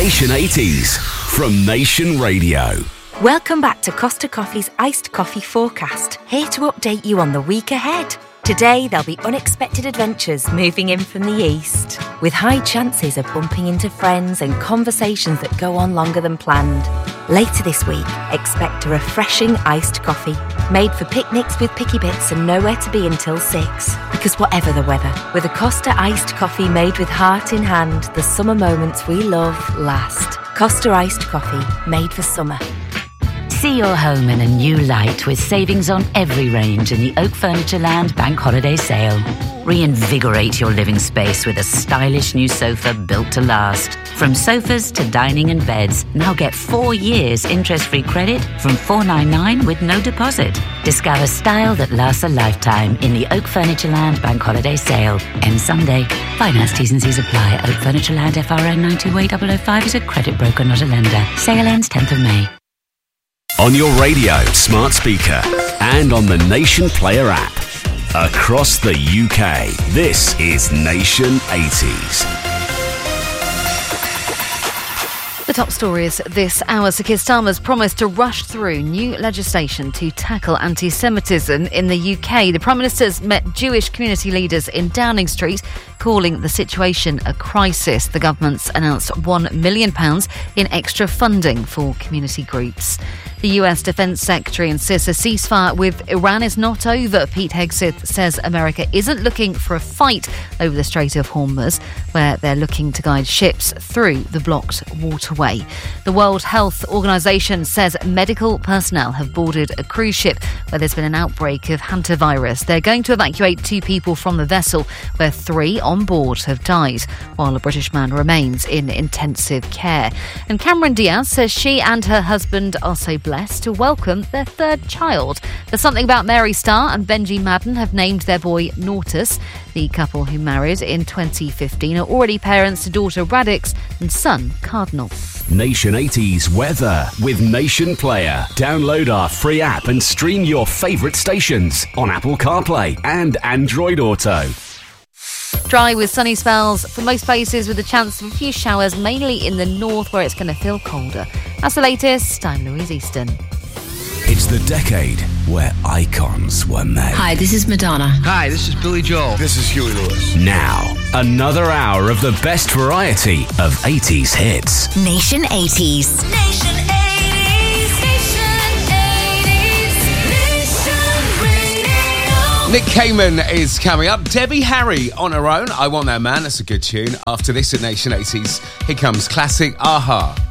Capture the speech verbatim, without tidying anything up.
Nation eighties from Nation Radio. Welcome back to Costa Coffee's Iced Coffee Forecast, here to update you on the week ahead. Today, there'll be unexpected adventures moving in from the east, with high chances of bumping into friends and conversations that go on longer than planned. Later this week, expect a refreshing iced coffee, made for picnics with picky bits and nowhere to be until six. Because whatever the weather, with a Costa iced coffee made with heart in hand, the summer moments we love last. Costa iced coffee, made for summer. See your home in a new light with savings on every range in the Oak Furnitureland Bank Holiday Sale. Reinvigorate your living space with a stylish new sofa built to last. From sofas to dining and beds, now get four years interest-free credit from four ninety-nine with no deposit. Discover style that lasts a lifetime in the Oak Furnitureland Bank Holiday Sale. Ends Sunday. Finance T's and C's apply. Oak Furnitureland F R N nine two eight zero zero five is a credit broker, not a lender. Sale ends tenth of May. On your radio, smart speaker, and on the Nation Player app. Across the U K, this is Nation eighties. The top stories this hour. Sir Keir Starmer's promised to rush through new legislation to tackle anti-Semitism in the U K. The Prime Minister's met Jewish community leaders in Downing Street, calling the situation a crisis. The government's announced one million pounds in extra funding for community groups. The U S Defence Secretary insists a ceasefire with Iran is not over. Pete Hegseth says America isn't looking for a fight over the Strait of Hormuz, where they're looking to guide ships through the blocked waterway. The World Health Organization says medical personnel have boarded a cruise ship where there's been an outbreak of hantavirus. They're going to evacuate two people from the vessel, where three on board have died, while a British man remains in intensive care. And Cameron Diaz says she and her husband are so blessed to welcome their third child. There's Something About Mary Starr and Benji Madden have named their boy Nautus. The couple, who married in twenty fifteen, are already parents to daughter Radix and son Cardinal. Nation eighties weather with Nation Player. Download our free app and stream your favourite stations on Apple CarPlay and Android Auto. Dry with sunny spells for most places, with a chance of a few showers, mainly in the north where it's going to feel colder. That's the latest. I'm Louise Easton. It's the decade where icons were made. Hi, this is Madonna. Hi, this is Billy Joel. This is Huey Lewis. Now, another hour of the best variety of eighties hits. Nation eighties. Nation eighties. Nation eighties. Nation Radio. Nick Kamen is coming up. Debbie Harry on her own. I Want That Man. That's a good tune. After this at Nation eighties, here comes classic A-ha.